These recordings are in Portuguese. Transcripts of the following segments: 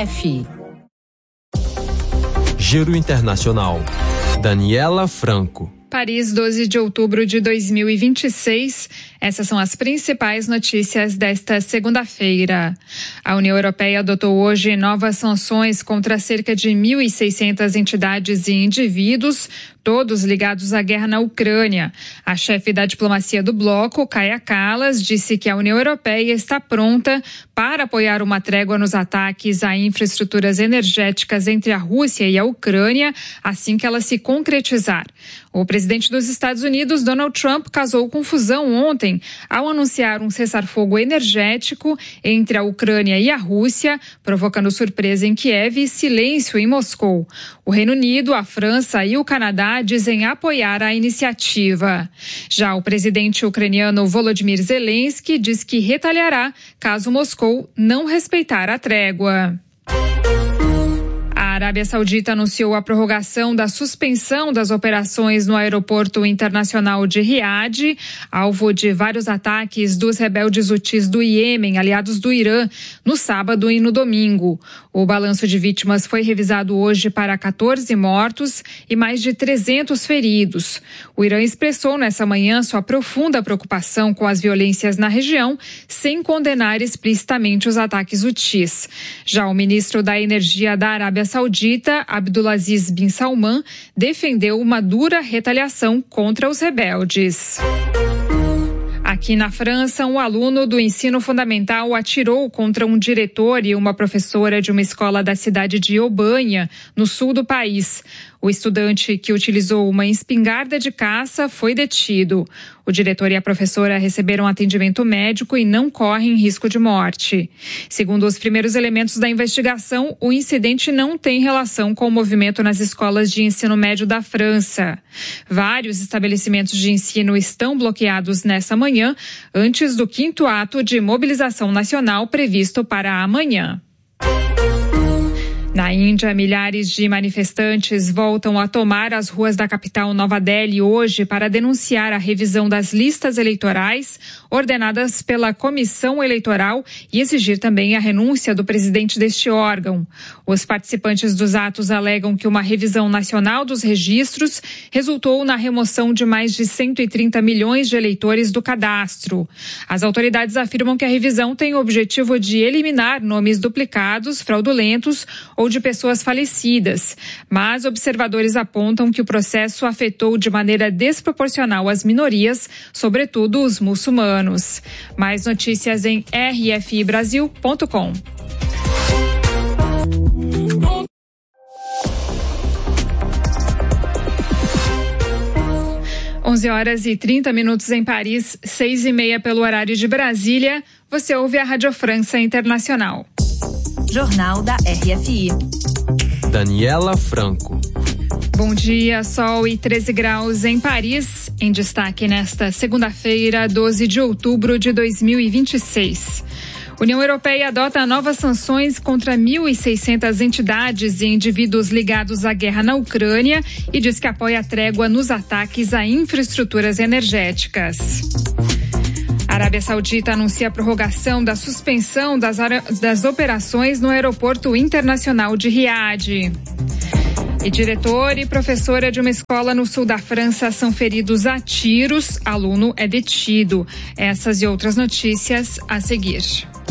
RF. Giro Internacional. Daniela Franco. Paris, 12 de outubro de 2026. Essas são as principais notícias desta segunda-feira. A União Europeia adotou hoje novas sanções contra cerca de 1.600 entidades e indivíduos, todos ligados à guerra na Ucrânia. A chefe da diplomacia do bloco, Kaja Kallas, disse que a União Europeia está pronta para apoiar uma trégua nos ataques a infraestruturas energéticas entre a Rússia e a Ucrânia, assim que ela se concretizar. O presidente dos Estados Unidos, Donald Trump, causou confusão ontem ao anunciar um cessar-fogo energético entre a Ucrânia e a Rússia, provocando surpresa em Kiev e silêncio em Moscou. O Reino Unido, a França e o Canadá dizem apoiar a iniciativa. Já o presidente ucraniano Volodymyr Zelensky diz que retaliará caso Moscou não respeitar a trégua. A Arábia Saudita anunciou a prorrogação da suspensão das operações no aeroporto internacional de Riad, alvo de vários ataques dos rebeldes hutis do Iêmen, aliados do Irã, no sábado e no domingo. O balanço de vítimas foi revisado hoje para 14 mortos e mais de 300 feridos. O Irã expressou nessa manhã sua profunda preocupação com as violências na região, sem condenar explicitamente os ataques hutis. Já o ministro da Energia da Arábia Saudita, Abdulaziz bin Salman, defendeu uma dura retaliação contra os rebeldes. Aqui na França, um aluno do ensino fundamental atirou contra um diretor e uma professora de uma escola da cidade de Aubagne, no sul do país. O estudante, que utilizou uma espingarda de caça, foi detido. O diretor e a professora receberam atendimento médico e não correm risco de morte. Segundo os primeiros elementos da investigação, o incidente não tem relação com o movimento nas escolas de ensino médio da França. Vários estabelecimentos de ensino estão bloqueados nessa manhã, antes do 5º ato de mobilização nacional previsto para amanhã. Na Índia, milhares de manifestantes voltam a tomar as ruas da capital Nova Delhi hoje para denunciar a revisão das listas eleitorais ordenadas pela Comissão Eleitoral e exigir também a renúncia do presidente deste órgão. Os participantes dos atos alegam que uma revisão nacional dos registros resultou na remoção de mais de 130 milhões de eleitores do cadastro. As autoridades afirmam que a revisão tem o objetivo de eliminar nomes duplicados, fraudulentos ou de pessoas falecidas, mas observadores apontam que o processo afetou de maneira desproporcional as minorias, sobretudo os muçulmanos. Mais notícias em rfibrasil.com. Horas e 30 em Paris, 6:30 pelo horário de Brasília. Você ouve a Rádio França Internacional. Jornal da RFI. Daniela Franco. Bom dia, sol e 13 graus em Paris. Em destaque nesta segunda-feira, 12 de outubro de 2026. União Europeia adota novas sanções contra 1.600 entidades e indivíduos ligados à guerra na Ucrânia e diz que apoia a trégua nos ataques a infraestruturas energéticas. A Arábia Saudita anuncia a prorrogação da suspensão das operações no aeroporto internacional de Riad. E diretor e professora de uma escola no sul da França são feridos a tiros. Aluno é detido. Essas e outras notícias a seguir.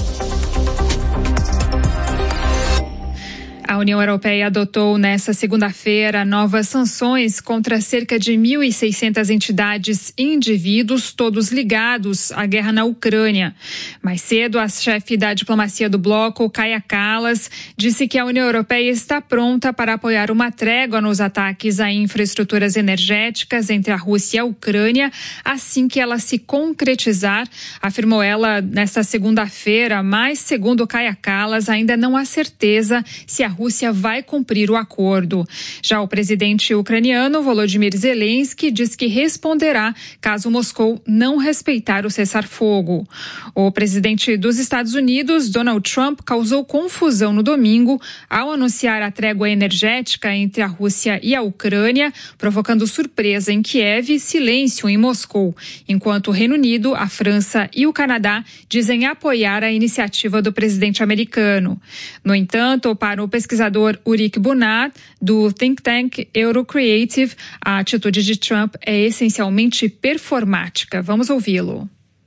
A União Europeia adotou nesta segunda-feira novas sanções contra cerca de 1.600 entidades e indivíduos, todos ligados à guerra na Ucrânia. Mais cedo, a chefe da diplomacia do bloco, Kaja Kallas, disse que a União Europeia está pronta para apoiar uma trégua nos ataques a infraestruturas energéticas entre a Rússia e a Ucrânia, assim que ela se concretizar, afirmou ela nesta segunda-feira, mas segundo Kaja Kallas, ainda não há certeza se a Rússia Rússia vai cumprir o acordo. Já o presidente ucraniano Volodymyr Zelensky diz que responderá caso Moscou não respeitar o cessar-fogo. O presidente dos Estados Unidos, Donald Trump, causou confusão no domingo ao anunciar a trégua energética entre a Rússia e a Ucrânia, provocando surpresa em Kiev e silêncio em Moscou, enquanto o Reino Unido, a França e o Canadá dizem apoiar a iniciativa do presidente americano. No entanto, para o pesquisador Ulrich Bunat, do think tank Eurocreative, a atitude de Trump é essencialmente performática. Vamos ouvi-lo.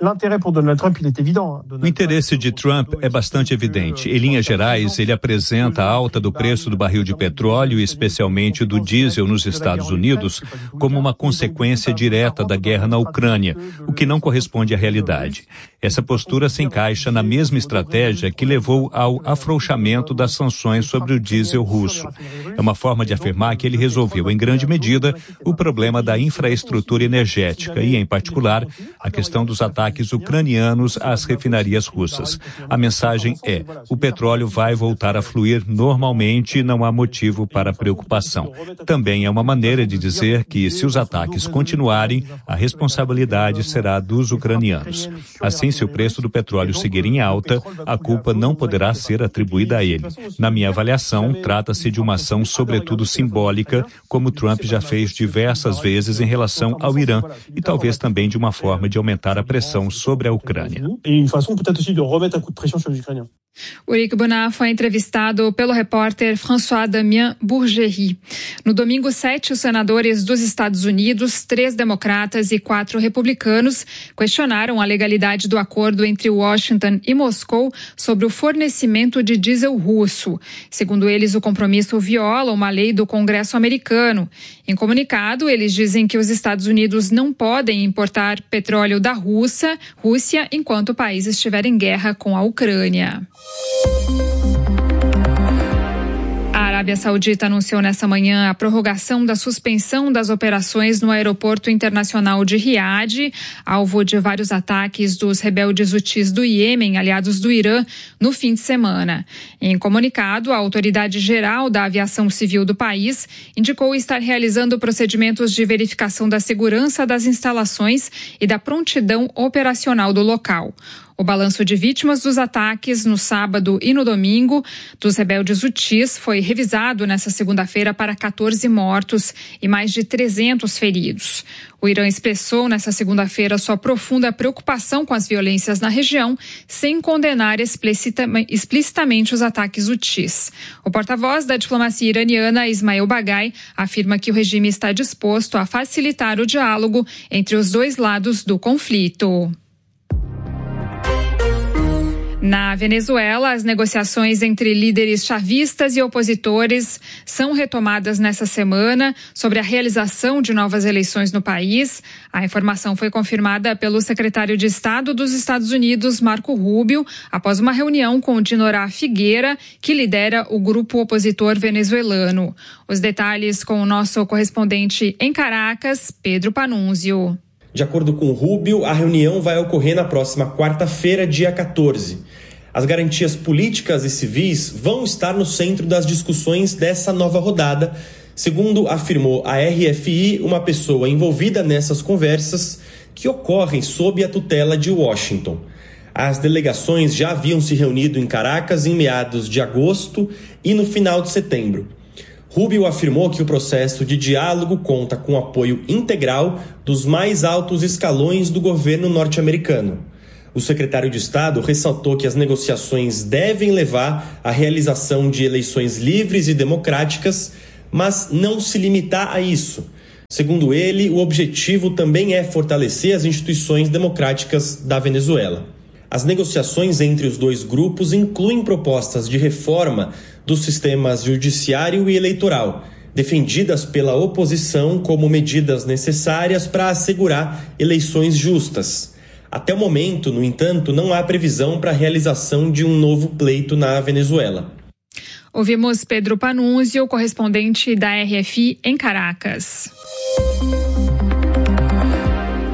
O interesse de Trump é bastante evidente. Em linhas gerais, ele apresenta a alta do preço do barril de petróleo, especialmente do diesel nos Estados Unidos, como uma consequência direta da guerra na Ucrânia, o que não corresponde à realidade. Essa postura se encaixa na mesma estratégia que levou ao afrouxamento das sanções sobre o diesel russo. É uma forma de afirmar que ele resolveu, em grande medida, o problema da infraestrutura energética e, em particular, a questão dos ataques ucranianos às refinarias russas. A mensagem é: o petróleo vai voltar a fluir normalmente e não há motivo para preocupação. Também é uma maneira de dizer que, se os ataques continuarem, a responsabilidade será dos ucranianos. Assim, se o preço do petróleo seguir em alta, a culpa não poderá ser atribuída a ele. Na minha avaliação, trata-se de uma ação sobretudo simbólica, como Trump já fez diversas vezes em relação ao Irã, e talvez também de uma forma de aumentar a pressão sobre a Ucrânia. Ulrich Bunat foi entrevistado pelo repórter François-Damien Bourgerie. No domingo, 7 senadores dos Estados Unidos, 3 democratas e 4 republicanos questionaram a legalidade do acordo entre Washington e Moscou sobre o fornecimento de diesel russo. Segundo eles, o compromisso viola uma lei do Congresso americano. Em comunicado, eles dizem que os Estados Unidos não podem importar petróleo da Rússia enquanto o país estiver em guerra com a Ucrânia. A Arábia Saudita anunciou nesta manhã a prorrogação da suspensão das operações no aeroporto internacional de Riad, alvo de vários ataques dos rebeldes hutis do Iêmen, aliados do Irã, no fim de semana. Em comunicado, a Autoridade Geral da Aviação Civil do país indicou estar realizando procedimentos de verificação da segurança das instalações e da prontidão operacional do local. O balanço de vítimas dos ataques no sábado e no domingo dos rebeldes hutis foi revisado nesta segunda-feira para 14 mortos e mais de 300 feridos. O Irã expressou nesta segunda-feira sua profunda preocupação com as violências na região, sem condenar explicitamente os ataques hutis. O porta-voz da diplomacia iraniana, Ismail Baghai, afirma que o regime está disposto a facilitar o diálogo entre os dois lados do conflito. Na Venezuela, as negociações entre líderes chavistas e opositores são retomadas nesta semana sobre a realização de novas eleições no país. A informação foi confirmada pelo secretário de Estado dos Estados Unidos, Marco Rubio, após uma reunião com Dinorá Figueira, que lidera o grupo opositor venezuelano. Os detalhes com o nosso correspondente em Caracas, Pedro Panunzio. De acordo com Rubio, a reunião vai ocorrer na próxima quarta-feira, dia 14. As garantias políticas e civis vão estar no centro das discussões dessa nova rodada, segundo afirmou a RFI, uma pessoa envolvida nessas conversas que ocorrem sob a tutela de Washington. As delegações já haviam se reunido em Caracas em meados de agosto e no final de setembro. Rubio afirmou que o processo de diálogo conta com apoio integral dos mais altos escalões do governo norte-americano. O secretário de Estado ressaltou que as negociações devem levar à realização de eleições livres e democráticas, mas não se limitar a isso. Segundo ele, o objetivo também é fortalecer as instituições democráticas da Venezuela. As negociações entre os dois grupos incluem propostas de reforma dos sistemas judiciário e eleitoral, defendidas pela oposição como medidas necessárias para assegurar eleições justas. Até o momento, no entanto, não há previsão para a realização de um novo pleito na Venezuela. Ouvimos Pedro Panunzio, correspondente da RFI em Caracas.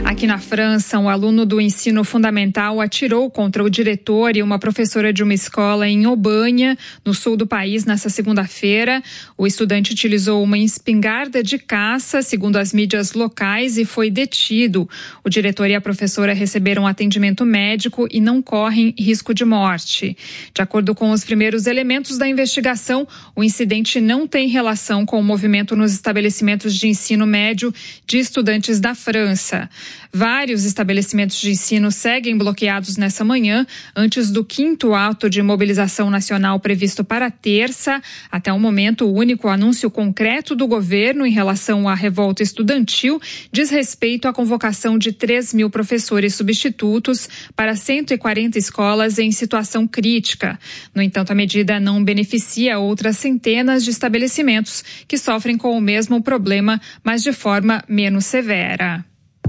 Aqui na França, um aluno do ensino fundamental atirou contra o diretor e uma professora de uma escola em Aubagne, no sul do país, nesta segunda-feira. O estudante utilizou uma espingarda de caça, segundo as mídias locais, e foi detido. O diretor e a professora receberam atendimento médico e não correm risco de morte. De acordo com os primeiros elementos da investigação, o incidente não tem relação com o movimento nos estabelecimentos de ensino médio de estudantes da França. Vários estabelecimentos de ensino seguem bloqueados nessa manhã, antes do 5º ato de mobilização nacional previsto para terça. Até o momento, o único anúncio concreto do governo em relação à revolta estudantil diz respeito à convocação de 3.000 professores substitutos para 140 escolas em situação crítica. No entanto, a medida não beneficia outras centenas de estabelecimentos que sofrem com o mesmo problema, mas de forma menos severa.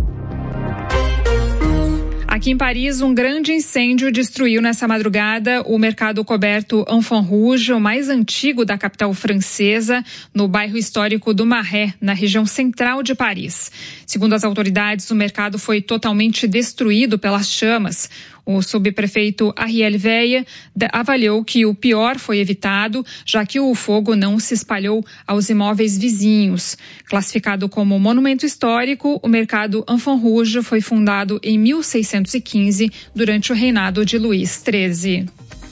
Aqui em Paris, um grande incêndio destruiu nessa madrugada o mercado coberto Enfant Rouge, o mais antigo da capital francesa, no bairro histórico do Marais, na região central de Paris. Segundo as autoridades, o mercado foi totalmente destruído pelas chamas. O subprefeito Ariel Veille avaliou que o pior foi evitado, já que o fogo não se espalhou aos imóveis vizinhos. Classificado como monumento histórico, o mercado Enfant Rouge foi fundado em 1615, durante o reinado de Luís XIII.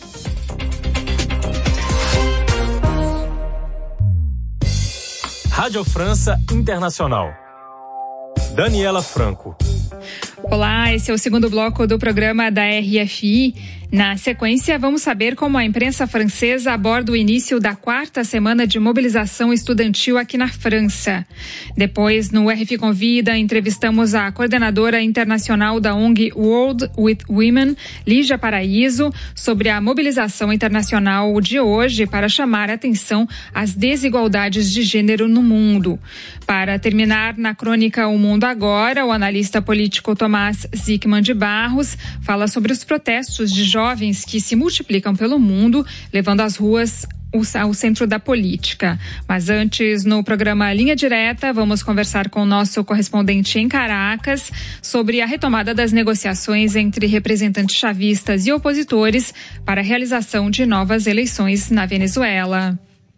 Rádio França Internacional. Daniela Franco. Olá, esse é o segundo bloco do programa da RFI. Na sequência, vamos saber como a imprensa francesa aborda o início da 4ª semana de mobilização estudantil aqui na França. Depois, no RFI Convida, entrevistamos a coordenadora internacional da ONG World with Women, Lígia Paraíso, sobre a mobilização internacional de hoje para chamar a atenção às desigualdades de gênero no mundo. Para terminar, na crônica O Mundo Agora, o analista político Tomás Zickman de Barros fala sobre os protestos de jovens que se multiplicam pelo mundo, levando as ruas ao centro da política. Mas antes, no programa Linha Direta, vamos conversar com o nosso correspondente em Caracas sobre a retomada das negociações entre representantes chavistas e opositores para a realização de novas eleições na Venezuela.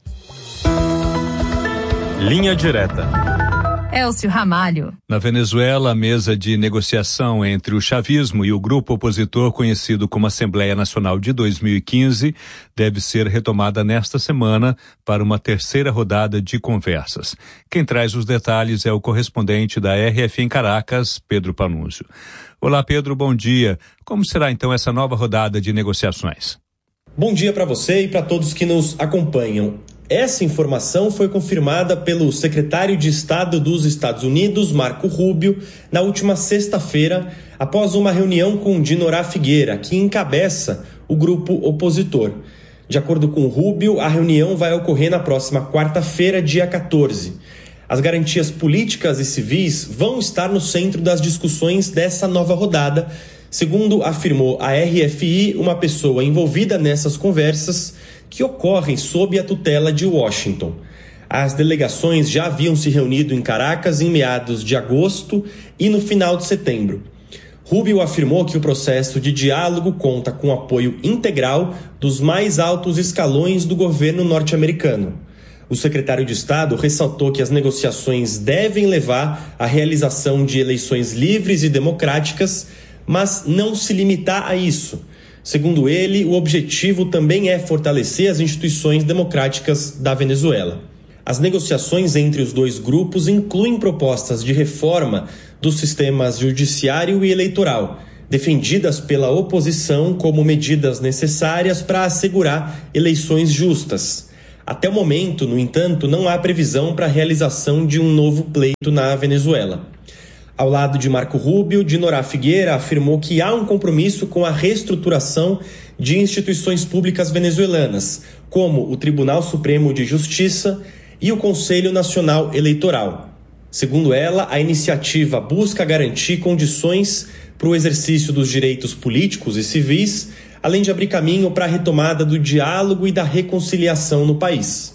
Linha Direta. Elcio Ramalho. Na Venezuela, a mesa de negociação entre o chavismo e o grupo opositor conhecido como Assembleia Nacional de 2015 deve ser retomada nesta semana para uma terceira rodada de conversas. Quem traz os detalhes é o correspondente da RFI em Caracas, Pedro Panunzio. Olá, Pedro, bom dia. Como será então essa nova rodada de negociações? Bom dia para você e para todos que nos acompanham. Essa informação foi confirmada pelo secretário de Estado dos Estados Unidos, Marco Rubio, na última sexta-feira, após uma reunião com Dinorah Figueira, que encabeça o grupo opositor. De acordo com Rubio, a reunião vai ocorrer na próxima quarta-feira, dia 14. As garantias políticas e civis vão estar no centro das discussões dessa nova rodada, segundo afirmou a RFI, uma pessoa envolvida nessas conversas, que ocorrem sob a tutela de Washington. As delegações já haviam se reunido em Caracas em meados de agosto e no final de setembro. Rubio afirmou que o processo de diálogo conta com apoio integral dos mais altos escalões do governo norte-americano. O secretário de Estado ressaltou que as negociações devem levar à realização de eleições livres e democráticas, mas não se limitar a isso. Segundo ele, o objetivo também é fortalecer as instituições democráticas da Venezuela. As negociações entre os dois grupos incluem propostas de reforma dos sistemas judiciário e eleitoral, defendidas pela oposição como medidas necessárias para assegurar eleições justas. Até o momento, no entanto, não há previsão para a realização de um novo pleito na Venezuela. Ao lado de Marco Rubio, Dinorah Figueira afirmou que há um compromisso com a reestruturação de instituições públicas venezuelanas, como o Tribunal Supremo de Justiça e o Conselho Nacional Eleitoral. Segundo ela, a iniciativa busca garantir condições para o exercício dos direitos políticos e civis, além de abrir caminho para a retomada do diálogo e da reconciliação no país.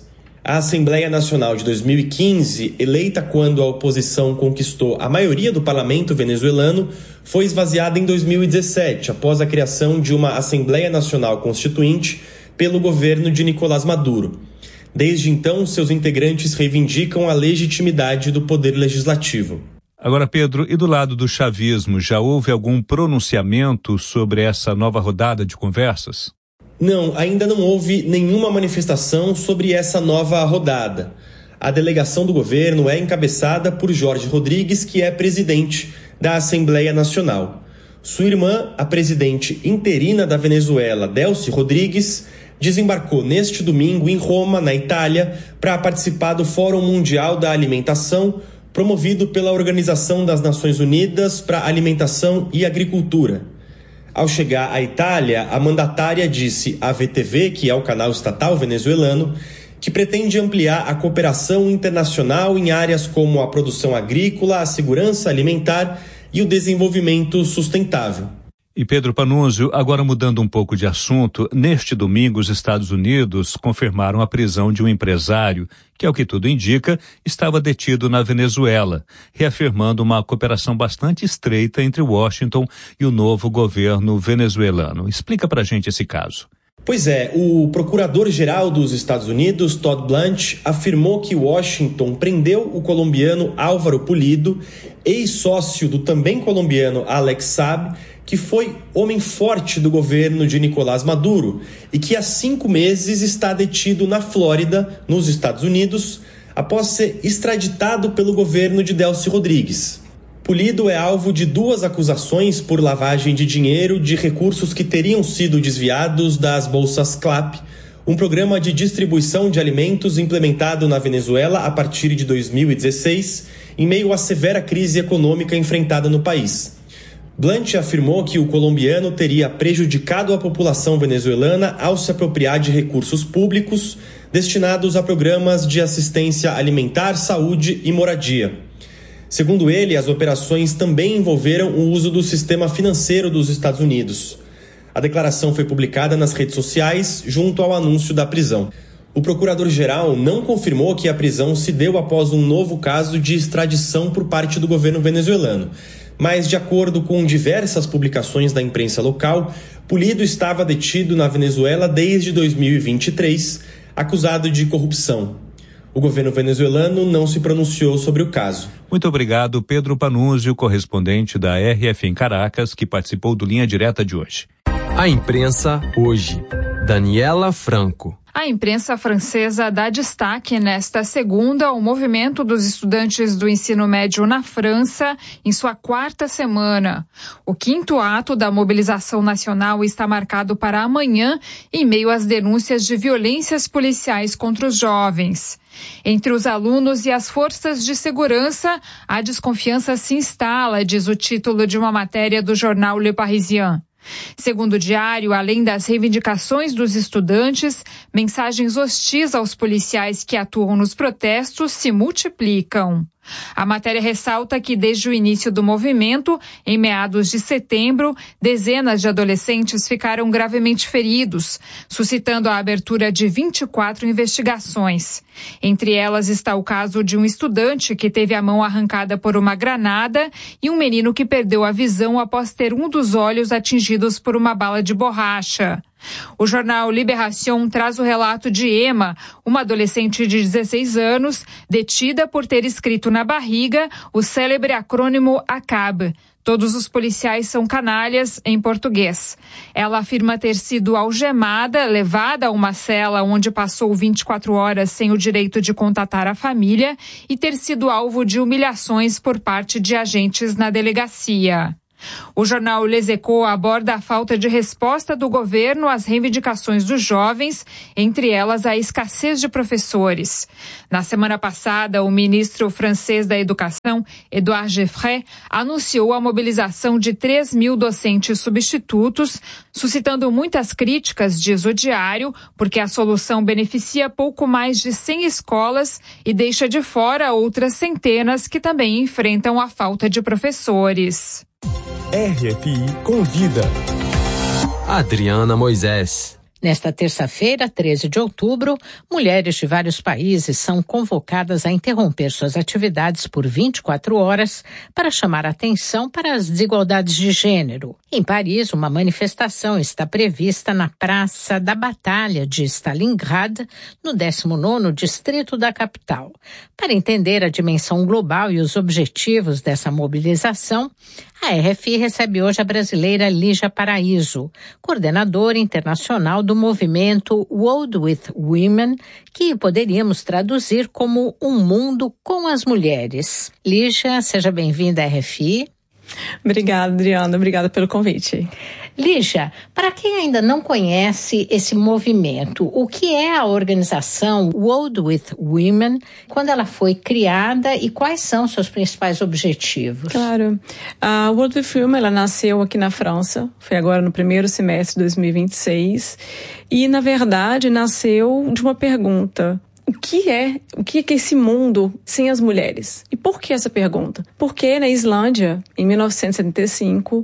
A Assembleia Nacional de 2015, eleita quando a oposição conquistou a maioria do parlamento venezuelano, foi esvaziada em 2017, após a criação de uma Assembleia Nacional Constituinte pelo governo de Nicolás Maduro. Desde então, seus integrantes reivindicam a legitimidade do poder legislativo. Agora, Pedro, e do lado do chavismo, já houve algum pronunciamento sobre essa nova rodada de conversas? Não, ainda não houve nenhuma manifestação sobre essa nova rodada. A delegação do governo é encabeçada por Jorge Rodrigues, que é presidente da Assembleia Nacional. Sua irmã, a presidente interina da Venezuela, Delcy Rodrigues, desembarcou neste domingo em Roma, na Itália, para participar do Fórum Mundial da Alimentação, promovido pela Organização das Nações Unidas para Alimentação e Agricultura. Ao chegar à Itália, a mandatária disse à VTV, que é o canal estatal venezuelano, que pretende ampliar a cooperação internacional em áreas como a produção agrícola, a segurança alimentar e o desenvolvimento sustentável. E Pedro Panunzio, agora mudando um pouco de assunto, neste domingo os Estados Unidos confirmaram a prisão de um empresário que, ao que tudo indica, estava detido na Venezuela, reafirmando uma cooperação bastante estreita entre Washington e o novo governo venezuelano. Explica pra gente esse caso. Pois é, o procurador-geral dos Estados Unidos, Todd Blanche, afirmou que Washington prendeu o colombiano Álvaro Pulido, ex-sócio do também colombiano Alex Saab, que foi homem forte do governo de Nicolás Maduro e que há 5 meses está detido na Flórida, nos Estados Unidos, após ser extraditado pelo governo de Delcy Rodrigues. Pulido é alvo de 2 acusações por lavagem de dinheiro de recursos que teriam sido desviados das bolsas CLAP, um programa de distribuição de alimentos implementado na Venezuela a partir de 2016, em meio à severa crise econômica enfrentada no país. Blanche afirmou que o colombiano teria prejudicado a população venezuelana ao se apropriar de recursos públicos destinados a programas de assistência alimentar, saúde e moradia. Segundo ele, as operações também envolveram o uso do sistema financeiro dos Estados Unidos. A declaração foi publicada nas redes sociais junto ao anúncio da prisão. O procurador-geral não confirmou que a prisão se deu após um novo caso de extradição por parte do governo venezuelano. Mas, de acordo com diversas publicações da imprensa local, Pulido estava detido na Venezuela desde 2023, acusado de corrupção. O governo venezuelano não se pronunciou sobre o caso. Muito obrigado, Pedro Panunzio, correspondente da RF em Caracas, que participou do Linha Direta de hoje. A imprensa hoje. Daniela Franco. A imprensa francesa dá destaque nesta segunda ao movimento dos estudantes do ensino médio na França em sua 4ª semana. O 5º ato da mobilização nacional está marcado para amanhã, em meio às denúncias de violências policiais contra os jovens. Entre os alunos e as forças de segurança, a desconfiança se instala, diz o título de uma matéria do jornal Le Parisien. Segundo o diário, além das reivindicações dos estudantes, mensagens hostis aos policiais que atuam nos protestos se multiplicam. A matéria ressalta que desde o início do movimento, em meados de setembro, dezenas de adolescentes ficaram gravemente feridos, suscitando a abertura de 24 investigações. Entre elas está o caso de um estudante que teve a mão arrancada por uma granada e um menino que perdeu a visão após ter um dos olhos atingidos por uma bala de borracha. O jornal Libération traz o relato de Emma, uma adolescente de 16 anos, detida por ter escrito na barriga o célebre acrônimo ACAB. Todos os policiais são canalhas, em português. Ela afirma ter sido algemada, levada a uma cela onde passou 24 horas sem o direito de contatar a família e ter sido alvo de humilhações por parte de agentes na delegacia. O jornal Les Echos aborda a falta de resposta do governo às reivindicações dos jovens, entre elas a escassez de professores. Na semana passada, o ministro francês da Educação, Édouard Geoffroy, anunciou a mobilização de 3.000 docentes substitutos, suscitando muitas críticas, diz o diário, porque a solução beneficia pouco mais de 100 escolas e deixa de fora outras centenas que também enfrentam a falta de professores. RFI Convida. Adriana Moisés. Nesta terça-feira, 13 de outubro, mulheres de vários países são convocadas a interromper suas atividades por 24 horas para chamar atenção para as desigualdades de gênero. Em Paris, uma manifestação está prevista na Praça da Batalha de Stalingrad, no 19º distrito da capital. Para entender a dimensão global e os objetivos dessa mobilização, a RFI recebe hoje a brasileira Lígia Paraíso, coordenadora internacional do movimento World with Women, que poderíamos traduzir como um mundo com as mulheres. Lígia, seja bem-vinda à RFI. Obrigada, Adriana. Obrigada pelo convite. Lígia, para quem ainda não conhece esse movimento, o que é a organização World with Women, quando ela foi criada e quais são seus principais objetivos? Claro. A World with Women, ela nasceu aqui na França, foi agora no primeiro semestre de 2026, e, na verdade, nasceu de uma pergunta. O que é esse mundo sem as mulheres? E por que essa pergunta? Porque na Islândia, em 1975,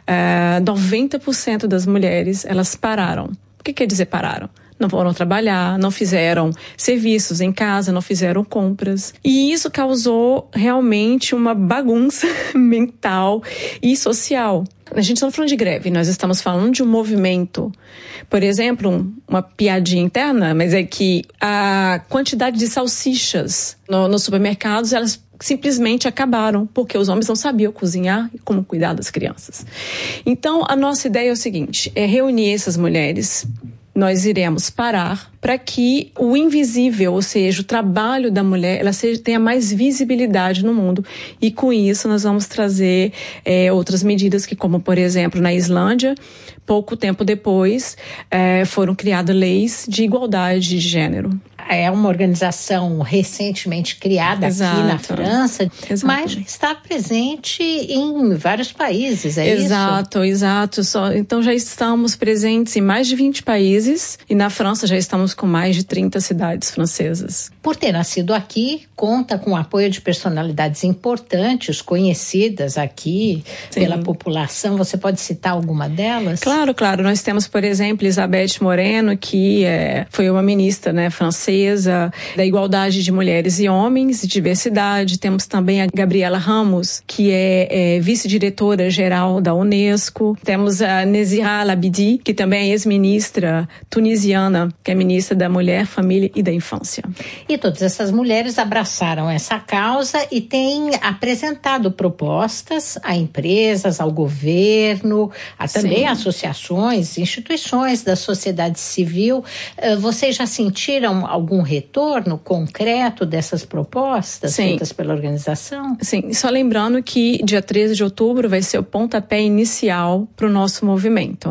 90% das mulheres, elas pararam. O que quer dizer pararam? Não foram trabalhar, não fizeram serviços em casa, não fizeram compras. E isso causou realmente uma bagunça mental e social. A gente não está falando de greve, nós estamos falando de um movimento. Por exemplo, uma piadinha interna, mas é que a quantidade de salsichas nos supermercados, elas simplesmente acabaram, porque os homens não sabiam cozinhar e como cuidar das crianças. Então, a nossa ideia é o seguinte, é reunir essas mulheres. Nós iremos parar para que o invisível, ou seja, o trabalho da mulher, ela tenha mais visibilidade no mundo. E com isso nós vamos trazer outras medidas que, como por exemplo, na Islândia, pouco tempo depois, foram criadas leis de igualdade de gênero. É uma organização recentemente criada aqui na França, mas está presente em vários países, é isso? Exato. Então já estamos presentes em mais de 20 países e na França já estamos com mais de 30 cidades francesas. Por ter nascido aqui, conta com o apoio de personalidades importantes, conhecidas aqui pela população. Você pode citar alguma delas? Claro. Nós temos, por exemplo, Elisabeth Moreno, que foi uma ministra, francesa, da igualdade de mulheres e homens e diversidade. Temos também a Gabriela Ramos, que é vice-diretora geral da Unesco. Temos a Nezira Labidi, que também é ex-ministra tunisiana, que é ministra da Mulher, Família e da Infância. E todas essas mulheres abraçaram essa causa e têm apresentado propostas a empresas, ao governo, a também associações, instituições da sociedade civil. Vocês já sentiram algum retorno concreto dessas propostas feitas pela organização? Sim, só lembrando que dia 13 de outubro vai ser o pontapé inicial para o nosso movimento,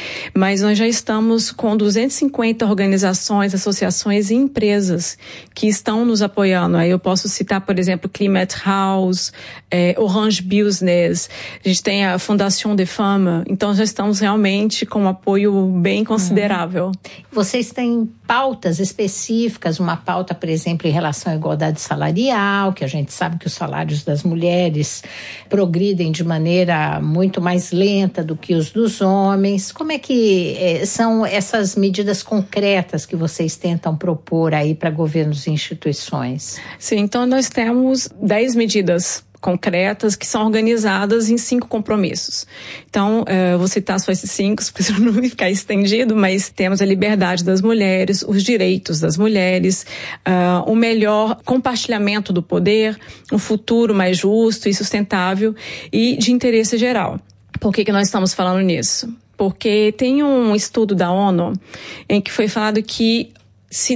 Mas nós já estamos com 250 organizações, associações e empresas que estão nos apoiando. Aí eu posso citar, por exemplo, Climate House, Orange Business, a gente tem a Fondation des Femmes, então já estamos realmente com um apoio bem considerável. Vocês têm pautas específicas, uma pauta, por exemplo, em relação à igualdade salarial, que a gente sabe que os salários das mulheres progridem de maneira muito mais lenta do que os dos homens. Como é que são essas medidas concretas que vocês tentam propor aí para governos e instituições? Sim, então nós temos 10 medidas concretas que são organizadas em 5 compromissos. Então, vou citar só esses 5, para não ficar estendido, mas temos a liberdade das mulheres, os direitos das mulheres, o melhor compartilhamento do poder, um futuro mais justo e sustentável e de interesse geral. Por que nós estamos falando nisso? Porque tem um estudo da ONU em que foi falado que se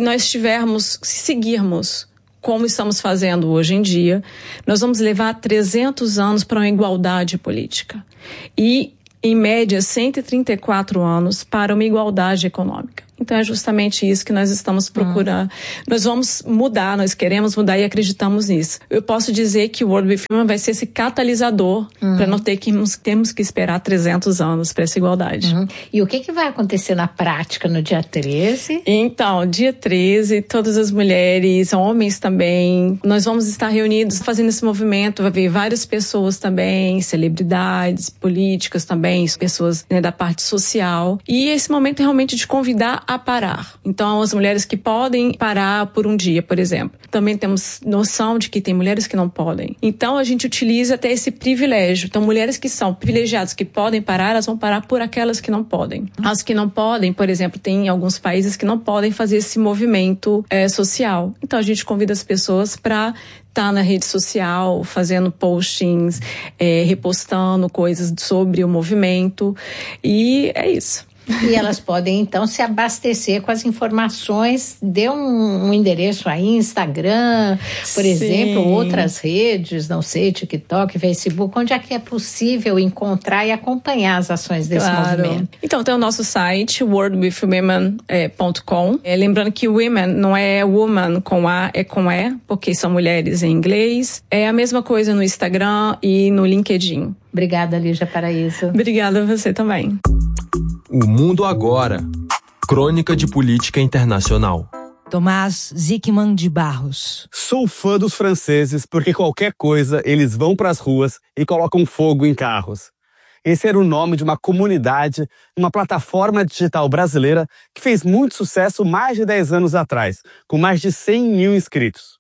seguirmos como estamos fazendo hoje em dia, nós vamos levar 300 anos para uma igualdade política. E, em média, 134 anos para uma igualdade econômica. Então é justamente isso que nós estamos procurando. Nós vamos mudar, nós queremos mudar e acreditamos nisso. Eu posso dizer que o World with Women vai ser esse catalisador para não temos que esperar 300 anos para essa igualdade. E o que vai acontecer na prática no dia 13? Então, dia 13, todas as mulheres, homens também, nós vamos estar reunidos fazendo esse movimento. Vai haver várias pessoas também, celebridades, políticas também, pessoas, né, da parte social. E esse momento é realmente de convidar a parar. Então, as mulheres que podem parar por um dia, por exemplo. Também temos noção de que tem mulheres que não podem. Então, a gente utiliza até esse privilégio. Então, mulheres que são privilegiadas, que podem parar, elas vão parar por aquelas que não podem. As que não podem, por exemplo, tem alguns países que não podem fazer esse movimento social. Então, a gente convida as pessoas para estar na rede social, fazendo postings, repostando coisas sobre o movimento. E é isso. E elas podem, então, se abastecer com as informações. Dê um endereço aí, Instagram, por exemplo, outras redes, não sei, TikTok, Facebook, onde é que é possível encontrar e acompanhar as ações desse movimento? Então, tem o nosso site, worldwithwomen.com. Lembrando que women não é woman com A, é com E, porque são mulheres em inglês. É a mesma coisa no Instagram e no LinkedIn. Obrigada, Lígia Paraíso. Obrigada a você também. O Mundo Agora. Crônica de Política Internacional. Tomás Zickman de Barros. Sou fã dos franceses porque qualquer coisa eles vão para as ruas e colocam fogo em carros. Esse era o nome de uma comunidade, uma plataforma digital brasileira que fez muito sucesso mais de 10 anos atrás, com mais de 100 mil inscritos.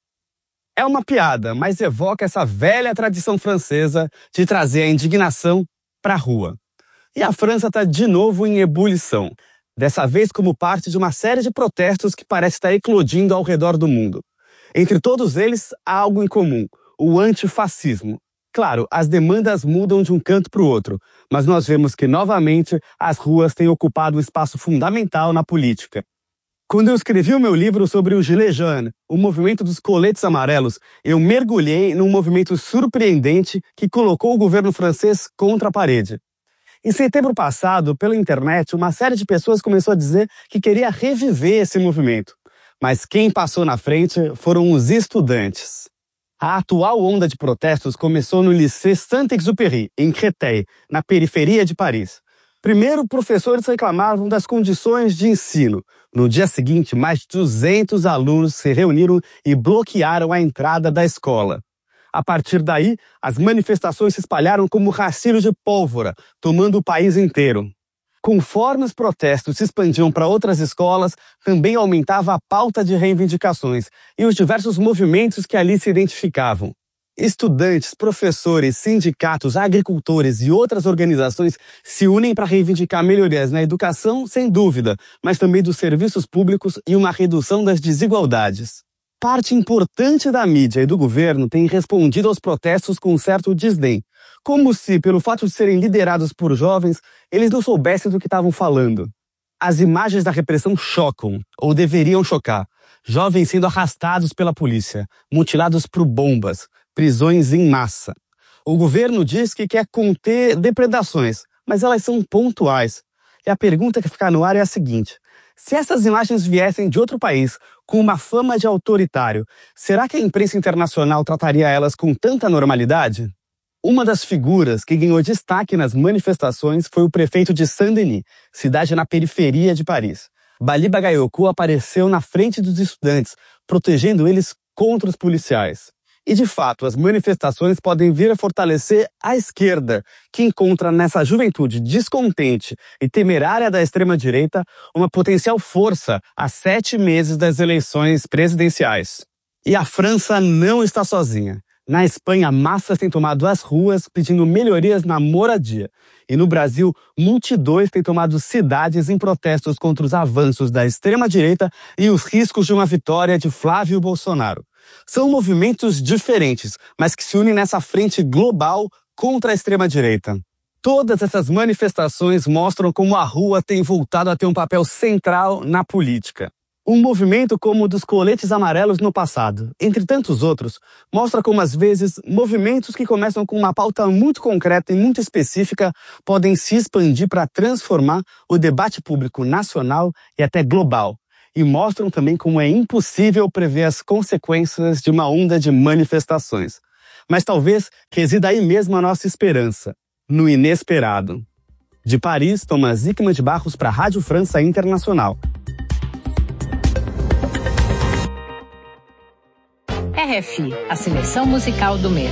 É uma piada, mas evoca essa velha tradição francesa de trazer a indignação para a rua. E a França está de novo em ebulição, dessa vez como parte de uma série de protestos que parece estar eclodindo ao redor do mundo. Entre todos eles, há algo em comum, o antifascismo. Claro, as demandas mudam de um canto para o outro, mas nós vemos que, novamente, as ruas têm ocupado um espaço fundamental na política. Quando eu escrevi o meu livro sobre o Gilets Jaunes, o movimento dos coletes amarelos, eu mergulhei num movimento surpreendente que colocou o governo francês contra a parede. Em setembro passado, pela internet, uma série de pessoas começou a dizer que queria reviver esse movimento. Mas quem passou na frente foram os estudantes. A atual onda de protestos começou no Lycée Saint-Exupéry, em Créteil, na periferia de Paris. Primeiro, professores reclamavam das condições de ensino. No dia seguinte, mais de 200 alunos se reuniram e bloquearam a entrada da escola. A partir daí, as manifestações se espalharam como rastilhos de pólvora, tomando o país inteiro. Conforme os protestos se expandiam para outras escolas, também aumentava a pauta de reivindicações e os diversos movimentos que ali se identificavam. Estudantes, professores, sindicatos, agricultores e outras organizações se unem para reivindicar melhorias na educação, sem dúvida, mas também dos serviços públicos e uma redução das desigualdades. Parte importante da mídia e do governo tem respondido aos protestos com um certo desdém, como se, pelo fato de serem liderados por jovens, eles não soubessem do que estavam falando. As imagens da repressão chocam, ou deveriam chocar. Jovens sendo arrastados pela polícia, mutilados por bombas, prisões em massa. O governo diz que quer conter depredações, mas elas são pontuais. E a pergunta que fica no ar é a seguinte: se essas imagens viessem de outro país, com uma fama de autoritário, será que a imprensa internacional trataria elas com tanta normalidade? Uma das figuras que ganhou destaque nas manifestações foi o prefeito de Saint-Denis, cidade na periferia de Paris. Bali Bagayoko apareceu na frente dos estudantes, protegendo eles contra os policiais. E, de fato, as manifestações podem vir a fortalecer a esquerda, que encontra nessa juventude descontente e temerária da extrema-direita uma potencial força a 7 meses das eleições presidenciais. E a França não está sozinha. Na Espanha, massas têm tomado as ruas pedindo melhorias na moradia. E no Brasil, multidões têm tomado cidades em protestos contra os avanços da extrema-direita e os riscos de uma vitória de Flávio Bolsonaro. São movimentos diferentes, mas que se unem nessa frente global contra a extrema-direita. Todas essas manifestações mostram como a rua tem voltado a ter um papel central na política. Um movimento como o dos coletes amarelos no passado, entre tantos outros, mostra como às vezes movimentos que começam com uma pauta muito concreta e muito específica podem se expandir para transformar o debate público nacional e até global. E mostram também como é impossível prever as consequências de uma onda de manifestações. Mas talvez resida aí mesmo a nossa esperança, no inesperado. De Paris, Thomas Hickman de Barros para a Rádio França Internacional. RFI, a seleção musical do mês.